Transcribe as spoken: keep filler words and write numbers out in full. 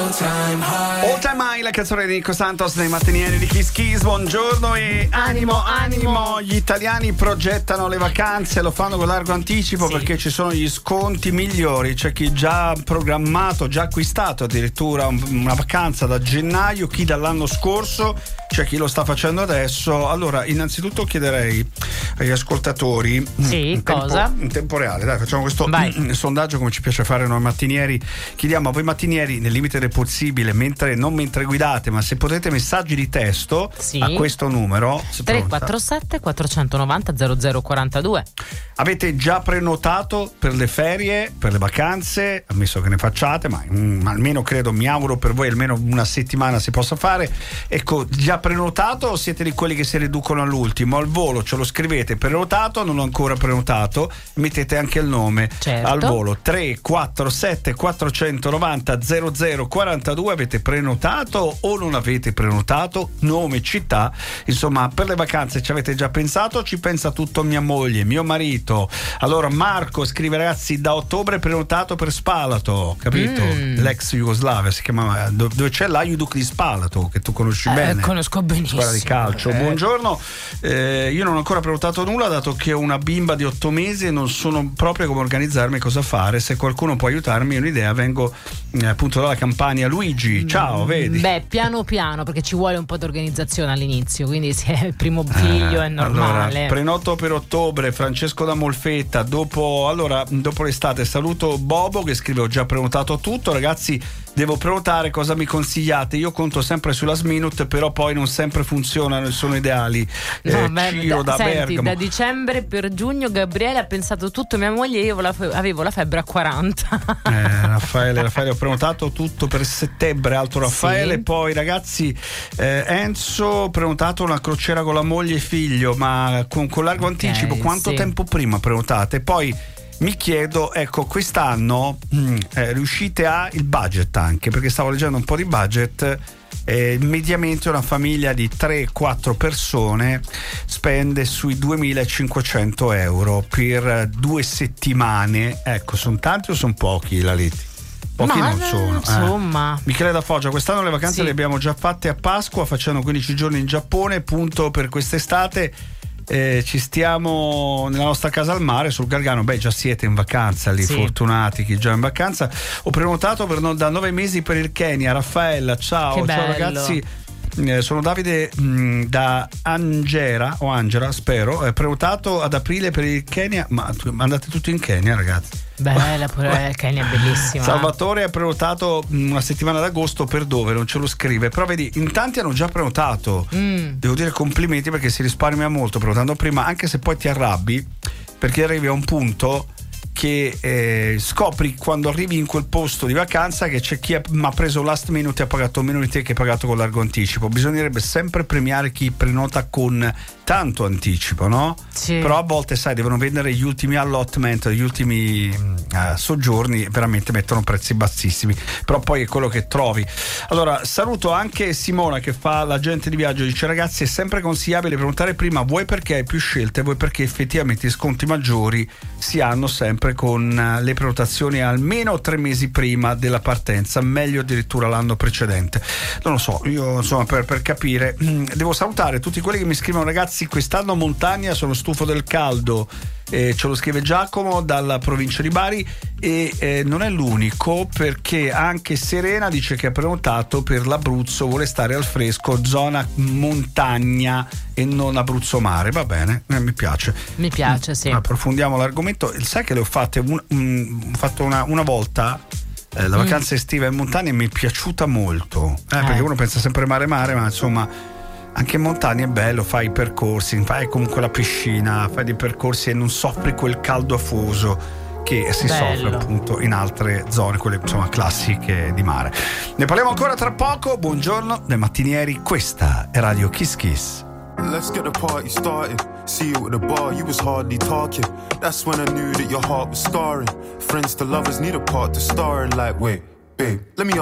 All Time High, la canzone di Nico Santos nei mattinieri di Kiss Kiss. Buongiorno e animo, animo. Gli italiani progettano le vacanze, lo fanno con largo anticipo, sì, perché ci sono gli sconti migliori. C'è chi già programmato, già acquistato addirittura una vacanza da gennaio, chi dall'anno scorso, c'è chi lo sta facendo adesso. Allora, innanzitutto chiederei agli ascoltatori, sì, in cosa? Tempo, in tempo reale, dai, facciamo questo Vai. sondaggio come ci piace fare noi mattinieri. Chiediamo a voi mattinieri, nel limite del possibile, mentre non mentre guidate, ma se potete, messaggi di testo, sì, a questo numero tre quattro sette quattro nove zero zero zero quattro due. Avete già prenotato per le ferie, per le vacanze, ammesso che ne facciate, ma mm, almeno credo, mi auguro per voi almeno una settimana si possa fare. Ecco, già prenotato o siete di quelli che si riducono all'ultimo? Al volo ce lo scrivete, prenotato, non ho ancora prenotato, mettete anche il nome, certo, al volo. Tre quattro sette quattro nove zero zero zero quattro due. Avete prenotato o non avete prenotato? Nome, città, insomma, per le vacanze ci avete già pensato? Ci pensa tutto mia moglie, mio marito. Allora Marco scrive: ragazzi, da ottobre prenotato per Spalato, capito? Mm. L'ex Jugoslavia si chiamava, dove c'è l'Hajduk di Spalato, che tu conosci eh, bene, conosco benissimo, squadra di calcio. eh. Buongiorno, eh, io non ho ancora prenotato nulla, dato che ho una bimba di otto mesi e non sono proprio come organizzarmi, cosa fare. Se qualcuno può aiutarmi, ho un'idea. Vengo eh, appunto dalla Campania. Luigi, ciao, vedi? Beh, piano piano, perché ci vuole un po' di organizzazione all'inizio, quindi se è il primo figlio eh, è normale. Allora, prenoto per ottobre. Francesco da Molfetta. Dopo, allora, dopo l'estate saluto Bobo che scrive: ho già prenotato tutto, ragazzi, devo prenotare, cosa mi consigliate? Io conto sempre sulla Sminut, però poi non sempre funzionano, sono ideali. No, eh, beh, Ciro da, da, senti, Bergamo. da dicembre per giugno Gabriele ha pensato tutto, mia moglie, io avevo la febbre a quaranta. eh, Raffaele, Raffaele, ho prenotato tutto per settembre, altro Raffaele. Sì. Poi ragazzi, eh, Enzo, ho prenotato una crociera con la moglie e figlio, ma con, con largo okay, anticipo. Quanto sì. tempo prima prenotate? Poi mi chiedo, ecco, quest'anno mh, eh, riuscite a il budget, anche perché stavo leggendo un po' di budget. Eh, mediamente una famiglia di tre quattro persone spende sui duemilacinquecento euro per due settimane. Ecco, sono tanti o sono pochi, Laletti? Pochi ma non sono. Insomma. Eh. Michele da Foggia: quest'anno le vacanze sì. le abbiamo già fatte a Pasqua, facendo quindici giorni in Giappone, punto per quest'estate. Eh, ci stiamo nella nostra casa al mare sul Gargano. Beh, già siete in vacanza lì, sì. Fortunati chi già in vacanza. Ho prenotato per no, da nove mesi per il Kenya. Raffaella, ciao, ciao ragazzi. Eh, sono Davide mh, da Angera o Angera, spero. Eh, prenotato ad aprile per il Kenya. Ma andate tutti in Kenya, ragazzi. Bella, pure il Kenya è bellissima. Salvatore ha prenotato una settimana d'agosto, per dove non ce lo scrive, però vedi, in tanti hanno già prenotato. mm. Devo dire complimenti, perché si risparmia molto prenotando prima, anche se poi ti arrabbi perché arrivi a un punto che eh, scopri quando arrivi in quel posto di vacanza che c'è chi ha, ha preso last minute e ha pagato meno di te, che ha pagato con largo anticipo. Bisognerebbe sempre premiare chi prenota con tanto anticipo, no? Sì. Però a volte, sai, devono vendere gli ultimi allotment, gli ultimi uh, soggiorni, veramente mettono prezzi bassissimi, però poi è quello che trovi. Allora, saluto anche Simona che fa l'agente di viaggio, dice: ragazzi, è sempre consigliabile prenotare prima, vuoi perché hai più scelte, vuoi perché effettivamente i sconti maggiori si hanno sempre con le prenotazioni almeno tre mesi prima della partenza, meglio addirittura l'anno precedente. Non lo so, io insomma per, per capire. Devo salutare tutti quelli che mi scrivono: ragazzi, quest'anno montagna, sono stufo del caldo. Eh, ce lo scrive Giacomo dalla provincia di Bari, e eh, non è l'unico, perché anche Serena dice che ha prenotato per l'Abruzzo, vuole stare al fresco, zona montagna e non Abruzzo mare. Va bene, eh, mi piace. Mi piace, sì. Approfondiamo l'argomento. Sai che le ho fatte un, un, fatto una, una volta eh, la vacanza mm. estiva in montagna, e mi è piaciuta molto, eh, eh. perché uno pensa sempre mare mare, ma insomma anche in montagna è bello, fai i percorsi, fai comunque la piscina, fai dei percorsi e non soffri quel caldo afoso che si bello. Soffre appunto in altre zone, quelle insomma classiche di mare. Ne parliamo ancora tra poco. Buongiorno dai mattinieri, questa è Radio Kiss Kiss. Let's get the party started. See you at the bar, you was hardly talking. That's when I knew that your heart was scarring. Friends to lovers need a part to star in, like, wait, babe, let me